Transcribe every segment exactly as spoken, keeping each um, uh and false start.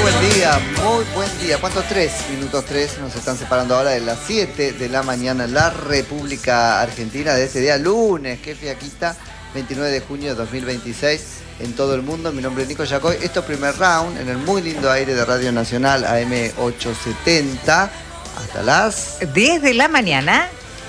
buen día, muy buen día. ¿Cuántos? Tres, minutos tres, nos están separando ahora de las siete de la mañana en la República Argentina de este día lunes. Qué fiaquita, veintinueve de junio de dos mil veintiséis en todo el mundo. Mi nombre es Nico Yacoy. Esto es Primer Round en el muy lindo aire de Radio Nacional A M ochocientos setenta hasta las diez de la mañana.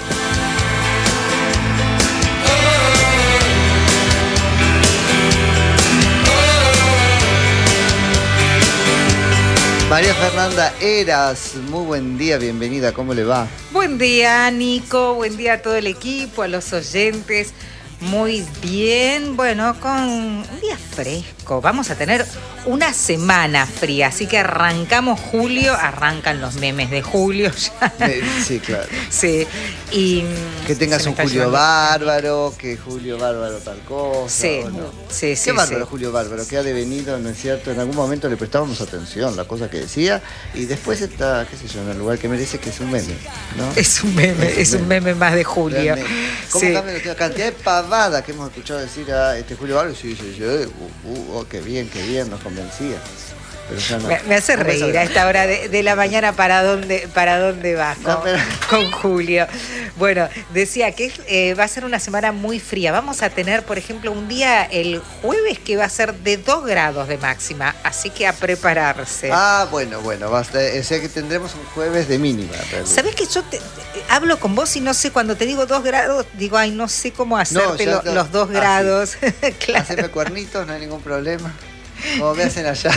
María Fernanda Heras, muy buen día, bienvenida, ¿cómo le va? Buen día, Nico, buen día a todo el equipo, a los oyentes. Muy bien, bueno, con un día fresco. Vamos a tener una semana fría, así que arrancamos julio, arrancan los memes de julio ya. Sí, claro. Sí, y que tengas un Julio llevando... bárbaro, que Julio bárbaro tal cosa. Sí, ¿no? sí, sí. Qué bárbaro sí. Julio bárbaro, que ha devenido, ¿no es cierto? En algún momento le prestábamos atención, la cosa que decía, y después está, qué sé yo, en el lugar que merece, que es un meme, ¿no? Es un meme, es, es un meme. meme más de Julio. Realmente. ¿Cómo sí. cambia la cantidad de pavadas que hemos escuchado decir a este Julio Bárbaro? Sí, sí, sí, uh, uh, oh, qué bien, qué bien, nos convencía. Pero ya no. me, me hace reír a esta hora de, de la mañana para dónde, para dónde vas con, no, pero... con Julio. Bueno, decía que eh, va a ser una semana muy fría. Vamos a tener, por ejemplo, un día el jueves que va a ser de dos grados de máxima, así que a prepararse. Ah, bueno, bueno, basta. O sea que tendremos un jueves de mínima. ¿Sabés que yo te, te, hablo con vos y no sé, cuando te digo dos grados, digo, ay, no sé cómo hacerte no, lo, los dos grados. Claro. Haceme cuernitos, no hay ningún problema. Como me hacen allá.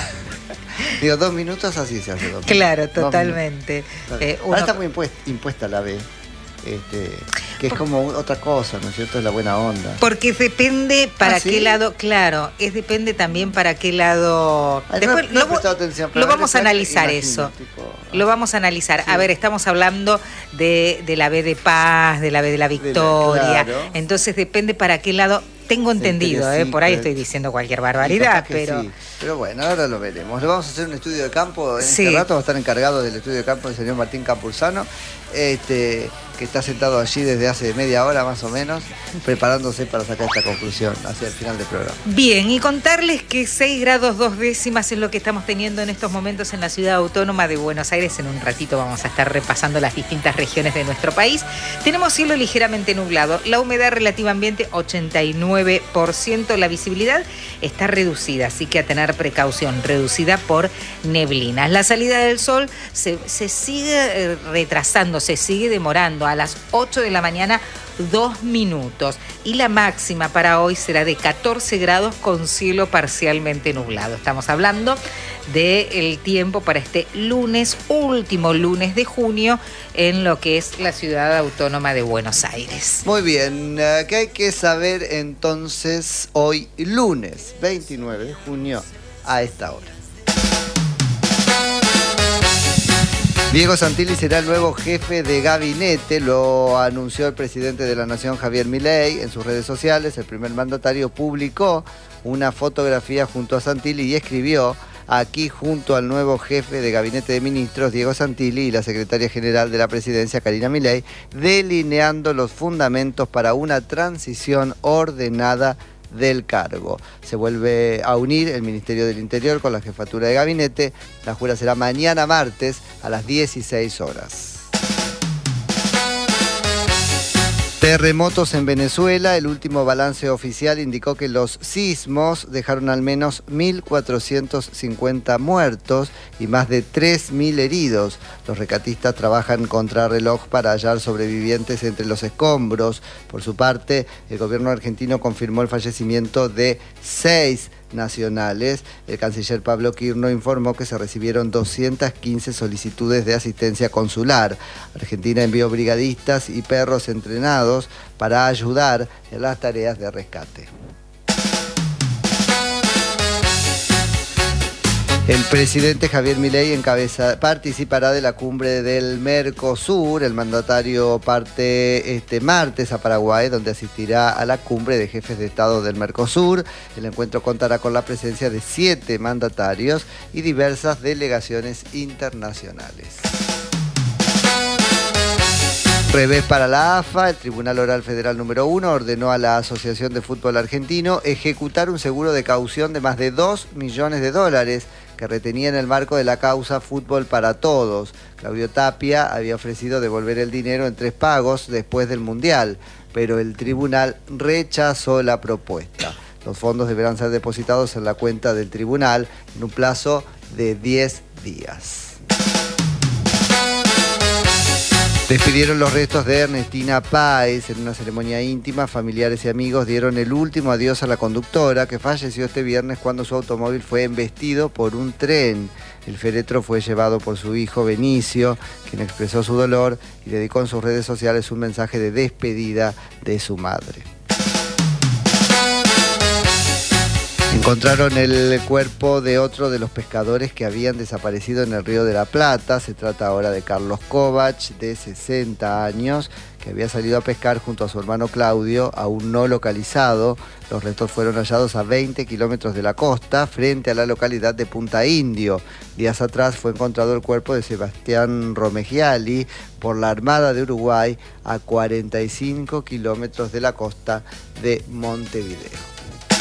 Digo, dos minutos así se hace. Dos claro, minutos. Totalmente. Eh, uno... Ahora está muy impuesta, impuesta la B, este, que es como otra cosa, ¿no es cierto? Es la buena onda. Porque depende para ¿Ah, qué sí? lado, claro, es depende también para qué lado... Ay, Después no, no lo, atención, lo vamos a analizar imagino, eso. Tipo, lo vamos a analizar. Sí. A ver, estamos hablando de, de la B de paz, de la B de la victoria. De la, claro. Entonces depende para qué lado... Tengo entendido, eh, por ahí estoy diciendo cualquier barbaridad, pero... Sí. Pero bueno, ahora lo veremos. Le vamos a hacer un estudio de campo. En sí. este rato va a estar encargado del estudio de campo el señor Martín Campuzano, este, que está sentado allí desde hace media hora más o menos, preparándose para sacar esta conclusión hacia el final del programa. Bien, y contarles que seis grados dos décimas es lo que estamos teniendo en estos momentos en la ciudad autónoma de Buenos Aires. En un ratito vamos a estar repasando las distintas regiones de nuestro país. Tenemos cielo ligeramente nublado, la humedad relativa ambiente ochenta y nueve por ciento, la visibilidad está reducida, así que a tener precaución, reducida por neblinas. La salida del sol se, se sigue retrasando, se sigue demorando a las ocho de la mañana, dos minutos. Y la máxima para hoy será de catorce grados con cielo parcialmente nublado. Estamos hablando del tiempo para este lunes, último lunes de junio, en lo que es la ciudad autónoma de Buenos Aires. Muy bien, ¿qué hay que saber entonces hoy lunes veintinueve de junio a esta hora? Diego Santilli será el nuevo jefe de gabinete, lo anunció el presidente de la Nación, Javier Milei, en sus redes sociales. El primer mandatario publicó una fotografía junto a Santilli y escribió: aquí junto al nuevo jefe de gabinete de ministros, Diego Santilli, y la secretaria general de la presidencia, Karina Milei, delineando los fundamentos para una transición ordenada del cargo. Se vuelve a unir el Ministerio del Interior con la jefatura de gabinete. La jura será mañana martes a las dieciséis horas. Terremotos en Venezuela. El último balance oficial indicó que los sismos dejaron al menos mil cuatrocientos cincuenta muertos y más de tres mil heridos. Los rescatistas trabajan contrarreloj para hallar sobrevivientes entre los escombros. Por su parte, el gobierno argentino confirmó el fallecimiento de seis nacionales. El canciller Pablo Quirno informó que se recibieron doscientas quince solicitudes de asistencia consular. Argentina envió brigadistas y perros entrenados para ayudar en las tareas de rescate. El presidente Javier Milei encabeza, participará de la cumbre del Mercosur. El mandatario parte este martes a Paraguay, donde asistirá a la cumbre de jefes de Estado del Mercosur. El encuentro contará con la presencia de siete mandatarios y diversas delegaciones internacionales. Revés para la A F A. El Tribunal Oral Federal número uno ordenó a la Asociación de Fútbol Argentino ejecutar un seguro de caución de más de dos millones de dólares que retenía en el marco de la causa Fútbol para Todos. Claudio Tapia había ofrecido devolver el dinero en tres pagos después del Mundial, pero el tribunal rechazó la propuesta. Los fondos deberán ser depositados en la cuenta del tribunal en un plazo de diez días. Despidieron los restos de Ernestina Páez en una ceremonia íntima. Familiares y amigos dieron el último adiós a la conductora, que falleció este viernes cuando su automóvil fue embestido por un tren. El féretro fue llevado por su hijo Benicio, quien expresó su dolor y dedicó en sus redes sociales un mensaje de despedida de su madre. Encontraron el cuerpo de otro de los pescadores que habían desaparecido en el Río de la Plata. Se trata ahora de Carlos Kovac, de sesenta años, que había salido a pescar junto a su hermano Claudio, aún no localizado. Los restos fueron hallados a veinte kilómetros de la costa, frente a la localidad de Punta Indio. Días atrás fue encontrado el cuerpo de Sebastián Romegiali por la Armada de Uruguay, a cuarenta y cinco kilómetros de la costa de Montevideo.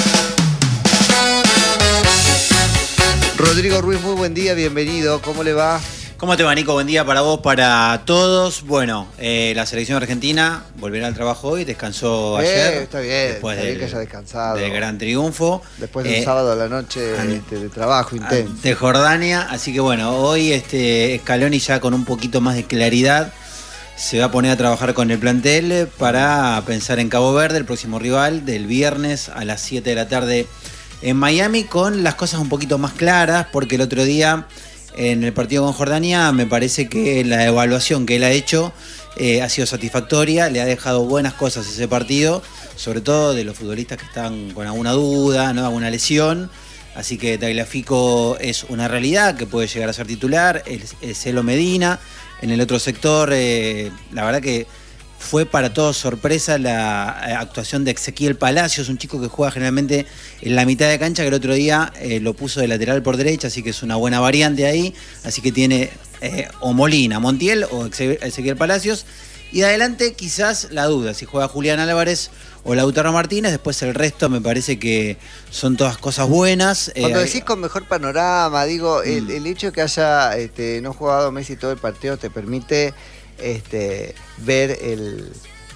Rodrigo Ruiz, muy buen día, bienvenido. ¿Cómo le va? ¿Cómo te va, Nico? Buen día para vos, para todos. Bueno, eh, la selección argentina volverá al trabajo hoy, descansó eh, ayer. Está bien, después está bien del, que haya descansado. Del gran triunfo. Después del eh, sábado a la noche este, de trabajo intenso. De Jordania, así que bueno, hoy este Scaloni ya con un poquito más de claridad se va a poner a trabajar con el plantel para pensar en Cabo Verde, el próximo rival, del viernes a las siete de la tarde en Miami, con las cosas un poquito más claras, porque el otro día en el partido con Jordania me parece que la evaluación que él ha hecho eh, ha sido satisfactoria, le ha dejado buenas cosas ese partido, sobre todo de los futbolistas que están con alguna duda, ¿no? Alguna lesión. Así que Tagliafico es una realidad que puede llegar a ser titular, es, es Elo Medina. En el otro sector, eh, la verdad que fue para todos sorpresa la actuación de Ezequiel Palacios, un chico que juega generalmente en la mitad de cancha, que el otro día eh, lo puso de lateral por derecha, así que es una buena variante ahí. Así que tiene eh, o Molina, Montiel o Ezequiel Palacios. Y de adelante quizás la duda, si juega Julián Álvarez o Lautaro Martínez. Después el resto me parece que son todas cosas buenas. Cuando eh, decís con mejor panorama, digo, mm. el, el hecho de que haya este, no jugado Messi todo el partido te permite este, ver el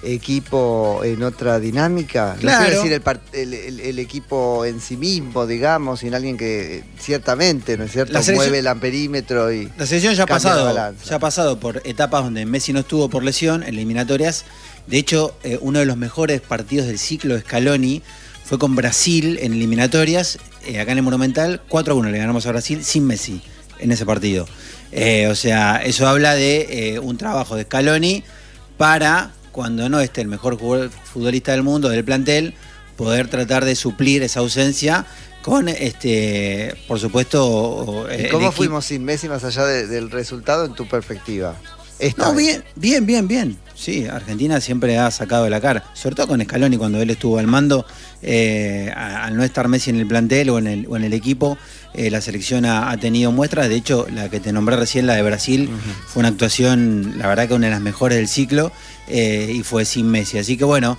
equipo en otra dinámica. Claro. No quiero decir el, el, el, el equipo en sí mismo, digamos, sin alguien que ciertamente, ¿no es cierto?, mueve el amperímetro y la selección ya ha pasado, ya ha pasado por etapas donde Messi no estuvo por lesión, en eliminatorias. De hecho, eh, uno de los mejores partidos del ciclo de Scaloni fue con Brasil en eliminatorias, eh, acá en el Monumental, cuatro a uno le ganamos a Brasil sin Messi en ese partido. Eh, o sea, eso habla de eh, un trabajo de Scaloni para, cuando no esté el mejor futbolista del mundo, del plantel, poder tratar de suplir esa ausencia con, este, por supuesto... ¿Y cómo fuimos sin Messi más allá de, del resultado en tu perspectiva? Esta no, bien, bien, bien, bien. Sí, Argentina siempre ha sacado de la cara, sobre todo con Scaloni cuando él estuvo al mando, eh, al no estar Messi en el plantel o en el, o en el equipo, eh, la selección ha, ha tenido muestras. De hecho, la que te nombré recién, la de Brasil, uh-huh. fue una actuación, la verdad que una de las mejores del ciclo, eh, y fue sin Messi. Así que bueno,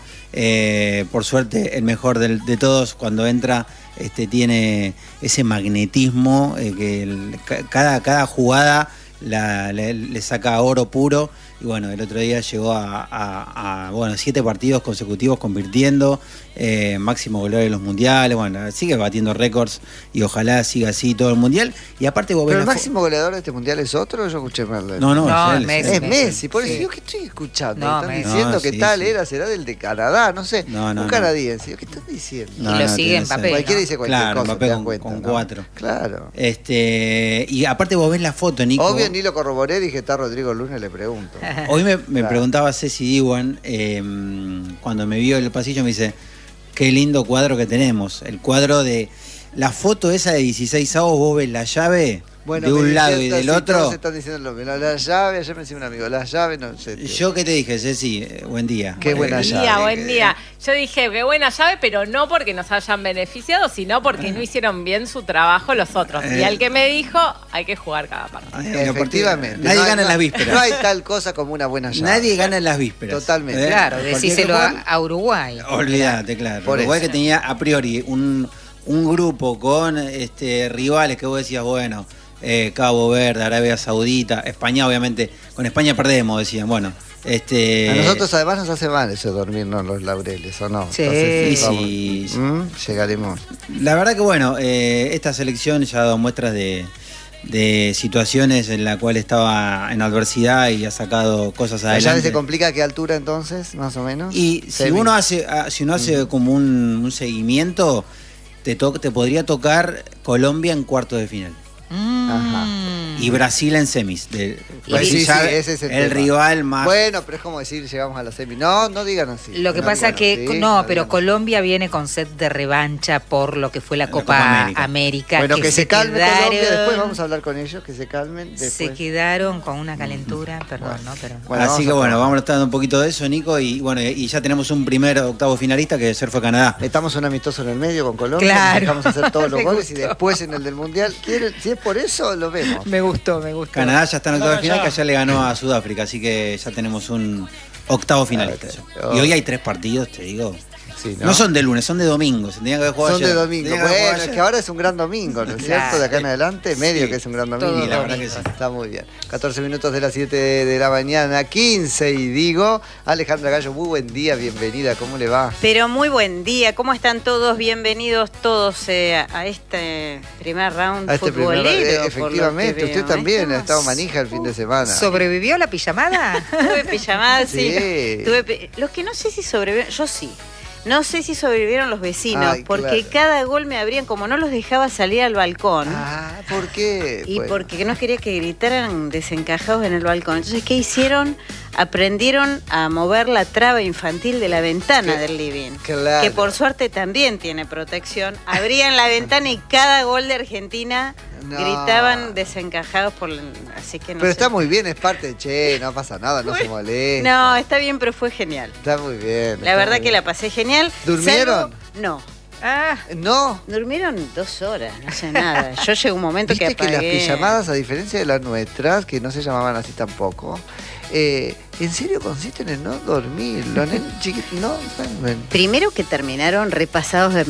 eh, por suerte el mejor de, de todos cuando entra este, tiene ese magnetismo, eh, que el, cada, cada jugada La, le, le saca oro puro. Y bueno, el otro día llegó a, a, a bueno, siete partidos consecutivos convirtiendo, eh, máximo goleador de los mundiales. Bueno, sigue batiendo récords y ojalá siga así todo el mundial. Y aparte vos ¿Pero ves el máximo goleador de este mundial es otro o yo escuché mal? No, no, no es, es Messi. Es Messi, por eso sí. digo que estoy escuchando. No, están Messi. diciendo no, que sí, tal sí. era, será del de Canadá, no sé. No, no, un no. canadiense. ¿Qué están diciendo? No, y lo no, sigue Mbappé. Cualquiera ¿no? dice cualquier Claro, cosa. Mbappé te das con, cuenta, con ¿no? cuatro. Claro. Este, y aparte vos ves la foto, Nico. Obvio ni lo corroboré, dije, está Rodrigo Lunes, le pregunto. Hoy me, me Claro. preguntaba Ceci Diwan, eh, cuando me vio en el pasillo, me dice, qué lindo cuadro que tenemos. El cuadro de la foto esa de dieciséis avos, vos ves la llave Bueno, de un me lado dicen, y del sí, otro. Todos están diciendo lo mismo. La, la llave, ayer me decía un amigo, la llave, no sé. Tío. Yo qué te dije, Ceci, eh, buen día. Qué buena Buen llave. día, buen día. Yo dije, qué buena llave, pero no porque nos hayan beneficiado, sino porque no hicieron bien su trabajo los otros. Y Eh. al que me dijo, hay que jugar cada partido. Ay, Efectivamente. Nadie No hay- gana en no- las vísperas. No hay tal cosa como una buena llave. Nadie gana en las vísperas. Totalmente. ¿Eh? Claro, Cualquier decíselo que a, juegue, a Uruguay. Olvídate, claro. Por Uruguay eso. que tenía a priori un, un grupo con este, rivales que vos decías, bueno, eh, Cabo Verde, Arabia Saudita, España, obviamente, con España perdemos, decían, bueno. Este... A nosotros además nos hace mal eso de dormirnos en los laureles, ¿o no? Sí, Entonces, sí, vamos, sí. ¿Mm? Llegaremos. La verdad que bueno, eh, esta selección ya ha dado muestras de, de situaciones en la cual estaba en adversidad y ha sacado cosas adelante. ¿Ya se complica a qué altura entonces, más o menos? Y si Semi. uno hace, si uno hace mm. como un, un seguimiento, te, to te podría tocar Colombia en cuartos de final. Mm. Ajá. Y Brasil en semis. De, Pues sí, sí, ese es el, el tema. rival más. Bueno, pero es como decir, llegamos a la semi. No, no digan así. Lo que no pasa que, así, no, no pero Colombia viene con sed de revancha por lo que fue la, la Copa, Copa América. América. Bueno, que, que se, se calme quedaron, Colombia, después vamos a hablar con ellos, que se calmen. Después. Se quedaron con una calentura, perdón, bueno. ¿no? Pero... Bueno, Así que vamos bueno, vamos a estar un poquito de eso, Nico, y bueno, y ya tenemos un primer octavo finalista que ayer fue Canadá. Metamos un amistoso en el medio con Colombia, claro. vamos a hacer todos los Me goles gustó. y después en el del Mundial. ¿Quieren? Si es por eso, lo vemos. Me gustó, me gustó. Canadá ya está en octavo No, final, ya. que ayer le ganó a Sudáfrica, así que ya tenemos un octavo finalista. Ah, y hoy hay tres partidos, te digo. Sí, ¿no? no son de lunes, son de domingo. Se tenían que haber jugado Son ayer. de domingo. Tenían que haber Bueno, jugado es que ayer. ahora es un gran domingo, ¿no es Claro. cierto? De acá en adelante, medio Sí. que es un gran Todo domingo. Sí, la verdad que sí. Está muy bien. catorce minutos de las siete de la mañana, quince y digo, Alejandra Gallo, muy buen día, bienvenida, ¿cómo le va? Pero muy buen día, ¿cómo están todos? Bienvenidos todos eh, a este primer round A este primer, futbolero. eh, por lo que efectivamente, veo. usted también ha Estamos- estado manija el fin de semana. ¿Sobrevivió la pijamada? Tuve pijamada, sí. Sí. Tuve pi- Los que no sé si sobrevivieron, yo sí. No sé si sobrevivieron los vecinos, Ay, porque claro. cada gol me abrían, como no los dejaba salir al balcón. Ah, ¿por qué? Y Bueno. porque no quería que gritaran desencajados en el balcón. Entonces, ¿qué hicieron? Aprendieron a mover la traba infantil de la ventana ¿Qué? del living. Claro. Que por suerte también tiene protección. Abrían la ventana y cada gol de Argentina No. gritaban desencajados por la... Así que no Pero sé. está muy bien, es parte de che, no pasa nada, no se molesta. No, está bien, pero fue genial. Está muy bien. La está verdad muy que bien. la pasé genial. ¿Durmieron? Salvo- No. Ah, No. Durmieron dos horas, no sé nada. Yo llegué a un momento que Viste que las apagué. pijamadas, a diferencia de las nuestras, que no se llamaban así tampoco, eh, en serio consisten en no dormir. Los nenes chiquitos, no, no, no. Primero que terminaron repasados de